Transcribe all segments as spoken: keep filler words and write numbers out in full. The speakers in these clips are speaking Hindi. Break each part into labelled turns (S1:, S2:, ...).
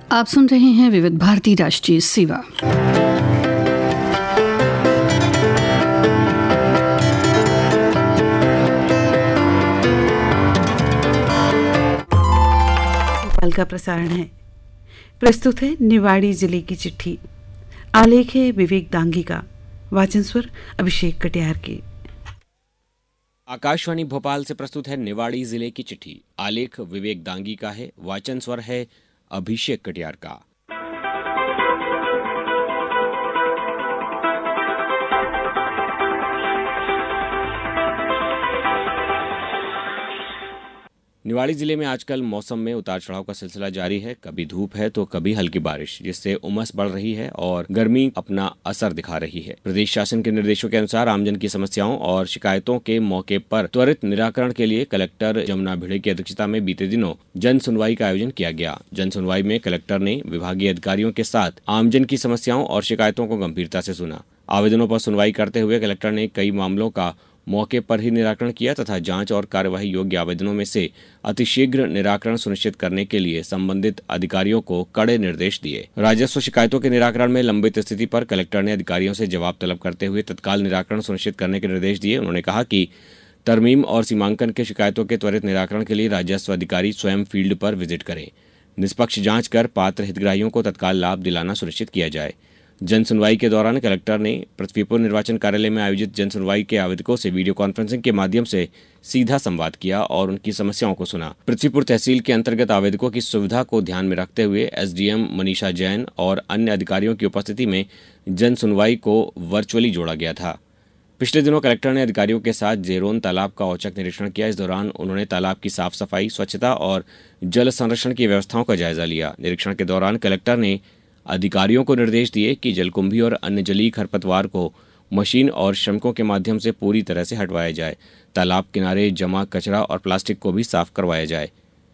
S1: आप सुन रहे हैं विविध भारती राष्ट्रीय सेवा।
S2: भोपाल का प्रसारण है। प्रस्तुत है निवाड़ी जिले की चिट्ठी। आलेख है विवेक दांगी का। वाचन स्वर अभिषेक कटियार के।
S3: आकाशवाणी भोपाल से प्रस्तुत है निवाड़ी जिले की चिट्ठी। आलेख विवेक दांगी का है। वाचन स्वर है अभिषेक कटियार का। निवाड़ी जिले में आजकल मौसम में उतार चढ़ाव का सिलसिला जारी है। कभी धूप है तो कभी हल्की बारिश, जिससे उमस बढ़ रही है और गर्मी अपना असर दिखा रही है। प्रदेश शासन के निर्देशों के अनुसार आमजन की समस्याओं और शिकायतों के मौके पर त्वरित निराकरण के लिए कलेक्टर जमुना भिड़े की अध्यक्षता में बीते दिनों जन सुनवाई का आयोजन किया गया। जन सुनवाई में कलेक्टर ने विभागीय अधिकारियों के साथ आमजन की समस्याओं और शिकायतों को गंभीरता से सुना। आवेदनों पर सुनवाई करते हुए कलेक्टर ने कई मामलों का मौके पर ही निराकरण किया तथा जांच और कार्यवाही योग्य आवेदनों में से अतिशीघ्र निराकरण सुनिश्चित करने के लिए संबंधित अधिकारियों को कड़े निर्देश दिए। राजस्व शिकायतों के निराकरण में लंबित स्थिति पर कलेक्टर ने अधिकारियों से जवाब तलब करते हुए तत्काल निराकरण सुनिश्चित करने के निर्देश दिए। उन्होंने कहा कि तरमीम और सीमांकन के शिकायतों के त्वरित निराकरण के लिए राजस्व अधिकारी स्वयं फील्ड पर विजिट करें। निष्पक्ष जाँच कर पात्र हितग्राहियों को तत्काल लाभ दिलाना सुनिश्चित किया जाए। जन सुनवाई के दौरान कलेक्टर ने पृथ्वीपुर निर्वाचन कार्यालय में आयोजित जन सुनवाई के आवेदकों से वीडियो कॉन्फ्रेंसिंग के माध्यम से सीधा संवाद किया और उनकी समस्याओं को सुना। पृथ्वीपुर तहसील के अंतर्गत आवेदकों की सुविधा को ध्यान में रखते हुए एसडीएम मनीषा जैन और अन्य अधिकारियों की उपस्थिति में जन सुनवाई को वर्चुअली जोड़ा गया था। पिछले दिनों कलेक्टर ने अधिकारियों के साथ जेरोन तालाब का औचक निरीक्षण किया। इस दौरान उन्होंने तालाब की साफ सफाई, स्वच्छता और जल संरक्षण की व्यवस्थाओं का जायजा लिया। निरीक्षण के दौरान कलेक्टर ने अधिकारियों को निर्देश दिए कि जलकुंभी और अन्य जलीय खरपतवार को मशीन और श्रमिकों के माध्यम से पूरी तरह से हटवाया जाए। तालाब किनारे जमा कचरा और प्लास्टिक को भी साफ करवाया जाए।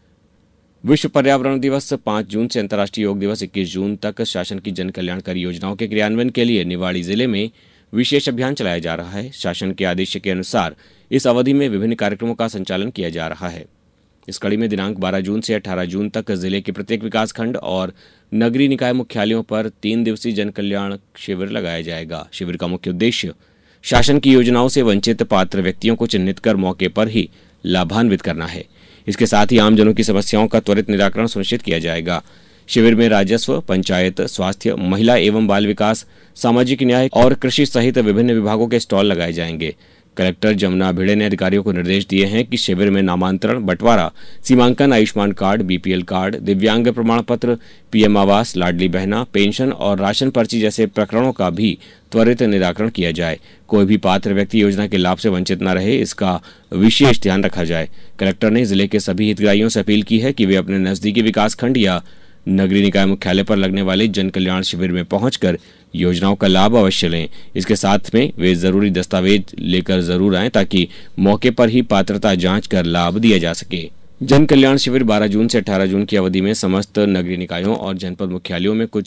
S3: विश्व पर्यावरण दिवस पाँच जून से अंतर्राष्ट्रीय योग दिवस इक्कीस जून तक शासन की जन कल्याणकारी योजनाओं के क्रियान्वयन के लिए निवाड़ी जिले में विशेष अभियान चलाया जा रहा है। शासन के आदेश के अनुसार इस अवधि में विभिन्न कार्यक्रमों का संचालन किया जा रहा है। इस कड़ी में दिनांक बारह जून से अठारह जून तक जिले के प्रत्येक विकासखंड और नगरीय निकाय मुख्यालयों पर तीन दिवसीय जन कल्याण शिविर लगाया जाएगा। शिविर का मुख्य उद्देश्य शासन की योजनाओं से वंचित पात्र व्यक्तियों को चिन्हित कर मौके पर ही लाभान्वित करना है। इसके साथ ही आमजनों की समस्याओं का त्वरित निराकरण सुनिश्चित किया जाएगा। शिविर में राजस्व, पंचायत, स्वास्थ्य, महिला एवं बाल विकास, सामाजिक न्याय और कृषि सहित विभिन्न विभागों के स्टॉल लगाए जाएंगे। कलेक्टर जमुना भिड़े ने अधिकारियों को निर्देश दिए हैं कि शिविर में नामांतरण, बंटवारा, सीमांकन, आयुष्मान कार्ड, बीपीएल कार्ड, दिव्यांग प्रमाण पत्र, पीएम आवास, लाडली बहना, पेंशन और राशन पर्ची जैसे प्रकरणों का भी त्वरित निराकरण किया जाए। कोई भी पात्र व्यक्ति योजना के लाभ से वंचित न रहे, इसका विशेष ध्यान रखा जाए। कलेक्टर ने जिले के सभी हितग्राहियों से अपील की है कि वे अपने नजदीकी विकासखंड या नगरीय निकाय मुख्यालय पर लगने वाले जन कल्याण शिविर में पहुंचकर योजनाओं का लाभ अवश्य लें। इसके साथ में वे जरूरी दस्तावेज लेकर जरूर आएं ताकि मौके पर ही पात्रता जांच कर लाभ दिया जा सके। जन कल्याण शिविर बारह जून से अठारह जून की अवधि में समस्त नगरीय निकायों और जनपद मुख्यालयों में कुछ